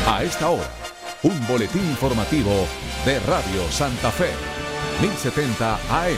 A esta hora, un boletín informativo de Radio Santa Fe, 1070 AM.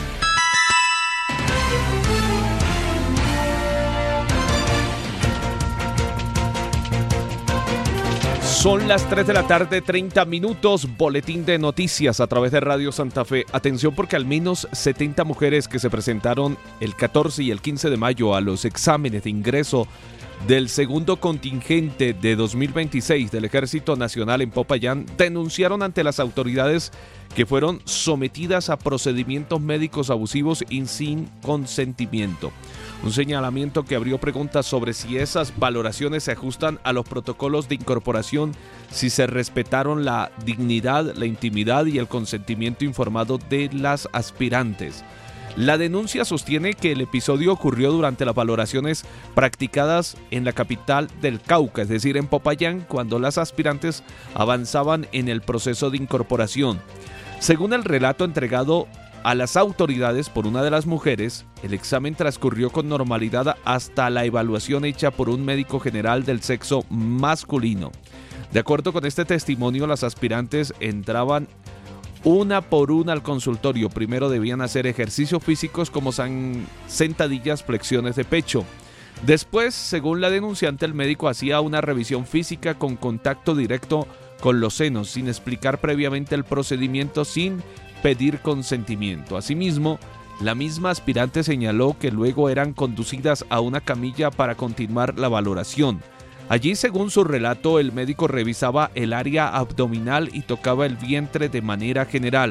Son las 3 de la tarde, 30 minutos, boletín de noticias a través de Radio Santa Fe. Atención porque al menos 70 mujeres que se presentaron el 14 y el 15 de mayo a los exámenes de ingreso del segundo contingente de 2026 del Ejército Nacional en Popayán denunciaron ante las autoridades que fueron sometidas a procedimientos médicos abusivos y sin consentimiento. Un señalamiento que abrió preguntas sobre si esas valoraciones se ajustan a los protocolos de incorporación, si se respetaron la dignidad, la intimidad y el consentimiento informado de las aspirantes. La denuncia sostiene que el episodio ocurrió durante las valoraciones practicadas en la capital del Cauca, es decir, en Popayán, cuando las aspirantes avanzaban en el proceso de incorporación. Según el relato entregado a las autoridades por una de las mujeres, el examen transcurrió con normalidad hasta la evaluación hecha por un médico general del sexo masculino. De acuerdo con este testimonio, las aspirantes entraban una por una al consultorio. Primero debían hacer ejercicios físicos como sentadillas, flexiones de pecho. Después, según la denunciante, el médico hacía una revisión física con contacto directo con los senos, sin explicar previamente el procedimiento, sin pedir consentimiento. Asimismo, la misma aspirante señaló que luego eran conducidas a una camilla para continuar la valoración. Allí, según su relato, el médico revisaba el área abdominal y tocaba el vientre de manera general.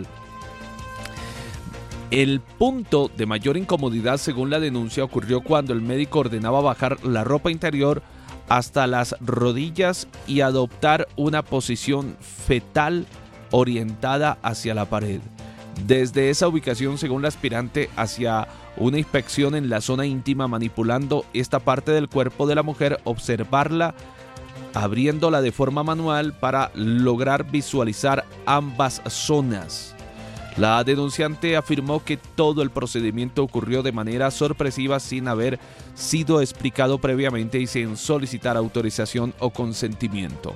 El punto de mayor incomodidad, según la denuncia, ocurrió cuando el médico ordenaba bajar la ropa interior hasta las rodillas y adoptar una posición fetal orientada hacia la pared. Desde esa ubicación, según la aspirante, hacia una inspección en la zona íntima, manipulando esta parte del cuerpo de la mujer, observarla, abriéndola de forma manual para lograr visualizar ambas zonas. La denunciante afirmó que todo el procedimiento ocurrió de manera sorpresiva, sin haber sido explicado previamente y sin solicitar autorización o consentimiento.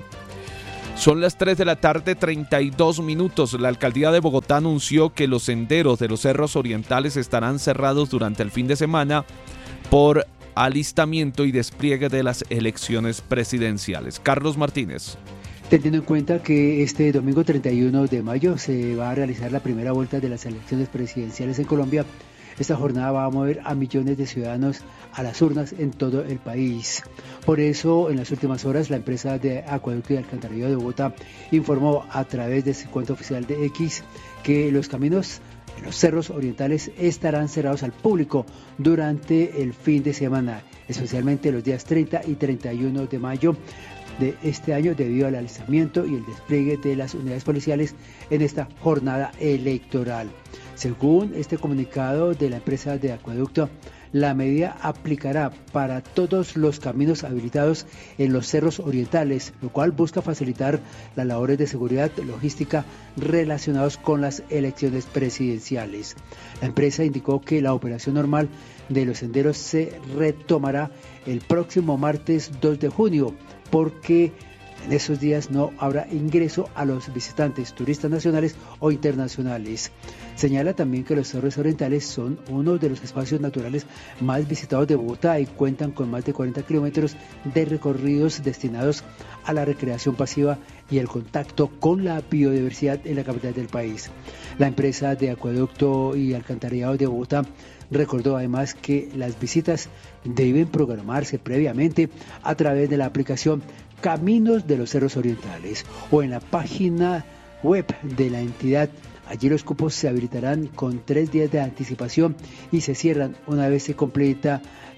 Son las 3 de la tarde, 32 minutos. La alcaldía de Bogotá anunció que los senderos de los cerros orientales estarán cerrados durante el fin de semana por alistamiento y despliegue de las elecciones presidenciales. Carlos Martínez. Teniendo en cuenta que este domingo 31 de mayo se va a realizar la primera vuelta de las elecciones presidenciales en Colombia, esta jornada va a mover a millones de ciudadanos a las urnas en todo el país. Por eso, en las últimas horas, la empresa de acueducto y alcantarillado de Bogotá informó a través de su cuenta oficial de X que los caminos en los cerros orientales estarán cerrados al público durante el fin de semana, especialmente los días 30 y 31 de mayo de este año, debido al alistamiento y el despliegue de las unidades policiales en esta jornada electoral. Según este comunicado de la empresa de acueducto, la medida aplicará para todos los caminos habilitados en los cerros orientales, lo cual busca facilitar las labores de seguridad logística relacionados con las elecciones presidenciales. La empresa indicó que la operación normal de los senderos se retomará el próximo martes 2 de junio, porque en esos días no habrá ingreso a los visitantes, turistas nacionales o internacionales. Señala también que los cerros orientales son uno de los espacios naturales más visitados de Bogotá y cuentan con más de 40 kilómetros de recorridos destinados a la recreación pasiva y el contacto con la biodiversidad en la capital del país. La empresa de acueducto y alcantarillado de Bogotá recordó además que las visitas deben programarse previamente a través de la aplicación Caminos de los Cerros Orientales o en la página web de la entidad. Allí los cupos se habilitarán con 3 días de anticipación y se cierran una vez se completa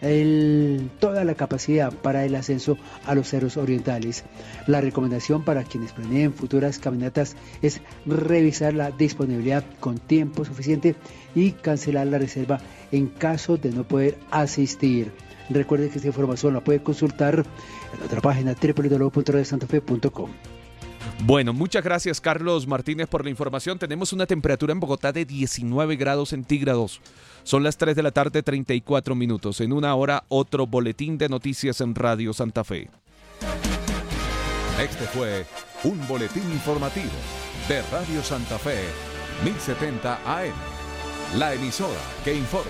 toda la capacidad para el ascenso a los cerros orientales. La recomendación para quienes planeen futuras caminatas es revisar la disponibilidad con tiempo suficiente y cancelar la reserva en caso de no poder asistir. Recuerde que esta información la puede consultar en nuestra página www.radiosantafe.com. Bueno, muchas gracias Carlos Martínez por la información. Tenemos una temperatura en Bogotá de 19 grados centígrados. Son las 3 de la tarde, 34 minutos. En una hora, otro boletín de noticias en Radio Santa Fe. Este fue un boletín informativo de Radio Santa Fe, 1070 AM, la emisora que informa.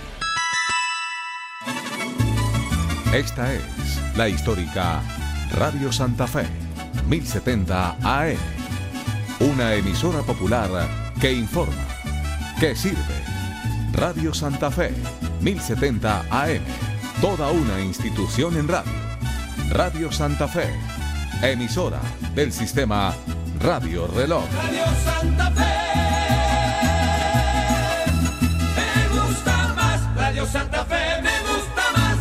Esta es la histórica Radio Santa Fe, 1070 AM, una emisora popular que informa, que sirve. Radio Santa Fe, 1070 AM, toda una institución en radio. Radio Santa Fe, emisora del sistema Radio Reloj. Radio Santa Fe, me gusta más. Radio Santa Fe, me gusta más.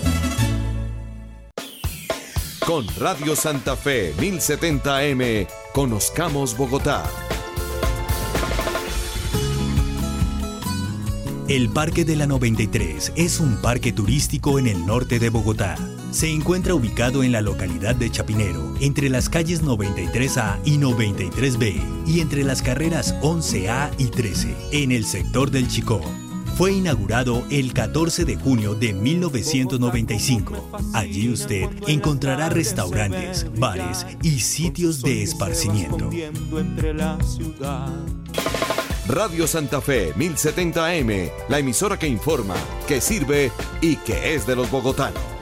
Con Radio Santa Fe 1070 AM, conozcamos Bogotá. El Parque de la 93 es un parque turístico en el norte de Bogotá. Se encuentra ubicado en la localidad de Chapinero, entre las calles 93A y 93B, y entre las carreras 11A y 13, en el sector del Chicó. Fue inaugurado el 14 de junio de 1995. Allí usted encontrará restaurantes, bares y sitios de esparcimiento. Radio Santa Fe 1070 AM, la emisora que informa, que sirve y que es de los bogotanos.